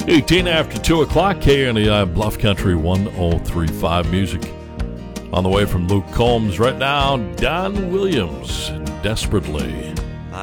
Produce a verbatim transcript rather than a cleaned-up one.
eighteen after two o'clock, K N E I Bluff Country one oh three point five music. On the way from Luke Combs right now, Don Williams, Desperately.